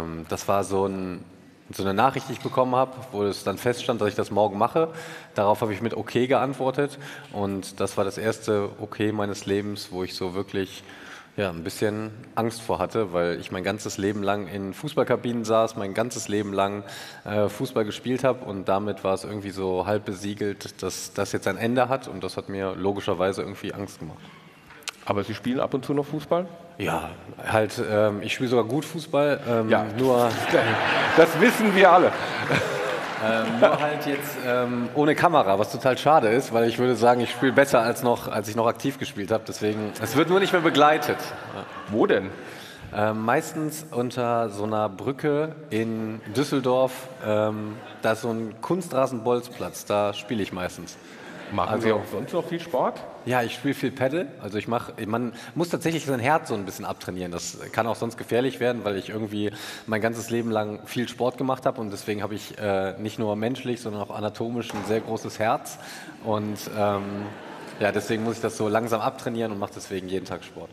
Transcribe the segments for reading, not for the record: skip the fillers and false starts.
Das war so eine Nachricht, die ich bekommen habe, wo es dann feststand, dass ich das morgen mache. Darauf habe ich mit okay geantwortet und das war das erste Okay meines Lebens, wo ich so wirklich ein bisschen Angst vor hatte, weil ich mein ganzes Leben lang in Fußballkabinen saß, mein ganzes Leben lang Fußball gespielt habe und damit war es irgendwie so halb besiegelt, dass das jetzt ein Ende hat und das hat mir logischerweise irgendwie Angst gemacht. Aber Sie spielen ab und zu noch Fußball? Ja, halt, ich spiele sogar gut Fußball, Ja. nur Das wissen wir alle. nur halt jetzt ohne Kamera, was total schade ist, weil ich würde sagen, ich spiele besser als ich noch aktiv gespielt habe. Deswegen, es wird nur nicht mehr begleitet. Wo denn? Meistens unter so einer Brücke in Düsseldorf. Da ist so ein Kunstrasenbolzplatz, da spiele ich meistens. Machen Sie auch sonst noch viel Sport? Ja, ich spiele viel Paddle. Also man muss tatsächlich sein Herz so ein bisschen abtrainieren. Das kann auch sonst gefährlich werden, weil ich irgendwie mein ganzes Leben lang viel Sport gemacht habe und deswegen habe ich nicht nur menschlich, sondern auch anatomisch ein sehr großes Herz. Und deswegen muss ich das so langsam abtrainieren und mache deswegen jeden Tag Sport.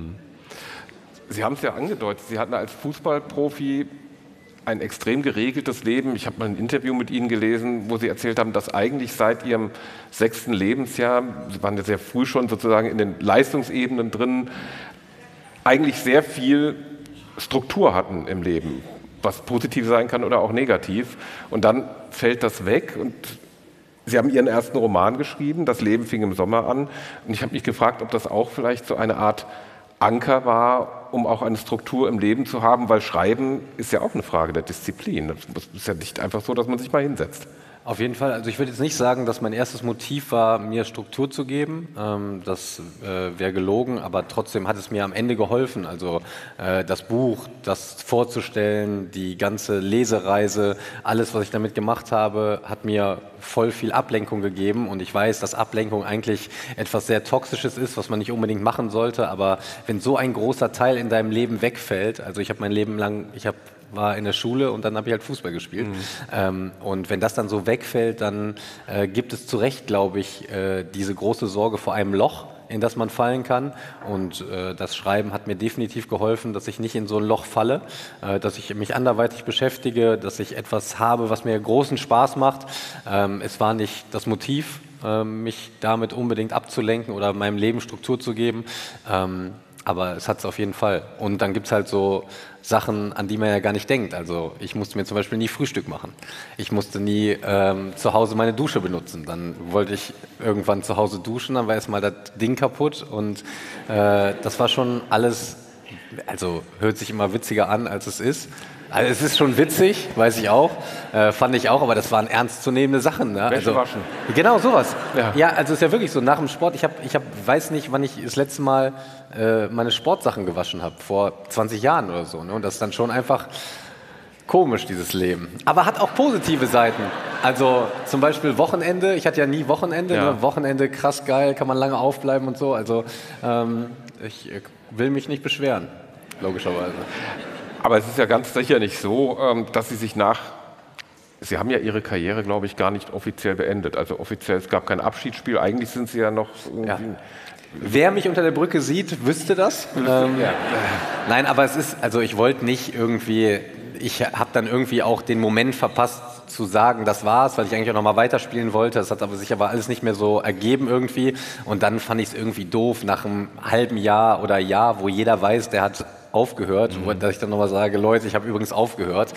Sie haben es ja angedeutet, Sie hatten als Fußballprofi ein extrem geregeltes Leben. Ich habe mal ein Interview mit Ihnen gelesen, wo Sie erzählt haben, dass eigentlich seit Ihrem 6. Lebensjahr, Sie waren ja sehr früh schon sozusagen in den Leistungsebenen drin, eigentlich sehr viel Struktur hatten im Leben, was positiv sein kann oder auch negativ. Und dann fällt das weg und Sie haben Ihren ersten Roman geschrieben, Das Leben fing im Sommer an. Und ich habe mich gefragt, ob das auch vielleicht so eine Art Anker war, um auch eine Struktur im Leben zu haben, weil Schreiben ist ja auch eine Frage der Disziplin. Das ist ja nicht einfach so, dass man sich mal hinsetzt. Auf jeden Fall. Also ich würde jetzt nicht sagen, dass mein erstes Motiv war, mir Struktur zu geben. Das wäre gelogen, aber trotzdem hat es mir am Ende geholfen. Also das Buch, das vorzustellen, die ganze Lesereise, alles, was ich damit gemacht habe, hat mir voll viel Ablenkung gegeben. Und ich weiß, dass Ablenkung eigentlich etwas sehr Toxisches ist, was man nicht unbedingt machen sollte. Aber wenn so ein großer Teil in deinem Leben wegfällt, also ich habe mein Leben lang, war in der Schule und dann habe ich halt Fußball gespielt. Und wenn das dann so wegfällt, dann gibt es zu Recht, glaube ich, diese große Sorge vor einem Loch, in das man fallen kann. Und das Schreiben hat mir definitiv geholfen, dass ich nicht in so ein Loch falle, dass ich mich anderweitig beschäftige, dass ich etwas habe, was mir großen Spaß macht. Es war nicht das Motiv, mich damit unbedingt abzulenken oder meinem Leben Struktur zu geben. Aber es hat es auf jeden Fall. Und dann gibt es halt so Sachen, an die man ja gar nicht denkt. Also ich musste mir zum Beispiel nie Frühstück machen. Ich musste nie zu Hause meine Dusche benutzen. Dann wollte ich irgendwann zu Hause duschen, dann war erstmal das Ding kaputt. Und das war schon alles, also hört sich immer witziger an, als es ist. Also es ist schon witzig, weiß ich auch, fand ich auch, aber das waren ernstzunehmende Sachen. Ne? Wäsche waschen. Genau, sowas. Ja. Ja, also es ist ja wirklich so, nach dem Sport, ich weiß nicht, wann ich das letzte Mal meine Sportsachen gewaschen habe, vor 20 Jahren oder so. Ne? Und das ist dann schon einfach komisch, dieses Leben. Aber hat auch positive Seiten. Also zum Beispiel Wochenende, ich hatte ja nie Wochenende, Ja. Ne? Wochenende krass geil, kann man lange aufbleiben und so. Also ich will mich nicht beschweren, logischerweise. Aber es ist ja ganz sicher nicht so, dass Sie Sie haben ja Ihre Karriere, glaube ich, gar nicht offiziell beendet. Also offiziell, es gab kein Abschiedsspiel. Eigentlich sind Sie ja noch irgendwie... Ja. Wer mich unter der Brücke sieht, wüsste das. Nein, aber es ist, also ich wollte nicht irgendwie, ich habe dann irgendwie auch den Moment verpasst zu sagen, das war's, weil ich eigentlich auch noch mal weiterspielen wollte. Das hat sich aber alles nicht mehr so ergeben irgendwie. Und dann fand ich es irgendwie doof, nach einem halben Jahr oder Jahr, wo jeder weiß, der hat aufgehört, dass ich dann nochmal sage, Leute, ich habe übrigens aufgehört.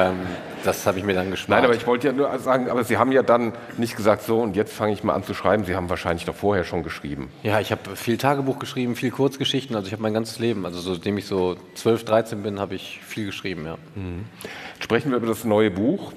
Das habe ich mir dann gespart. Nein, aber ich wollte ja nur sagen, aber Sie haben ja dann nicht gesagt, so und jetzt fange ich mal an zu schreiben. Sie haben wahrscheinlich noch vorher schon geschrieben. Ja, ich habe viel Tagebuch geschrieben, viel Kurzgeschichten, also ich habe mein ganzes Leben, also seitdem ich so 12, 13 bin, habe ich viel geschrieben, ja. Sprechen wir über das neue Buch,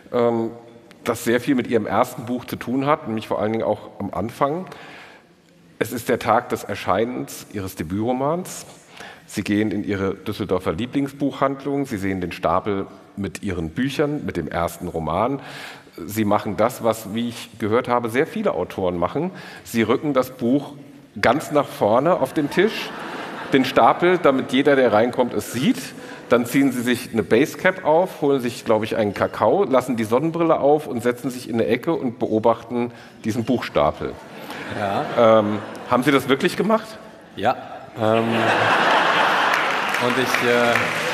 das sehr viel mit Ihrem ersten Buch zu tun hat, nämlich vor allen Dingen auch am Anfang. Es ist der Tag des Erscheinens Ihres Debütromans. Sie gehen in Ihre Düsseldorfer Lieblingsbuchhandlung, Sie sehen den Stapel mit Ihren Büchern, mit dem ersten Roman. Sie machen das, was, wie ich gehört habe, sehr viele Autoren machen. Sie rücken das Buch ganz nach vorne auf den Tisch, den Stapel, damit jeder, der reinkommt, es sieht. Dann ziehen Sie sich eine Basecap auf, holen sich, glaube ich, einen Kakao, lassen die Sonnenbrille auf und setzen sich in eine Ecke und beobachten diesen Buchstapel. Ja. Haben Sie das wirklich gemacht? Ja. Und ich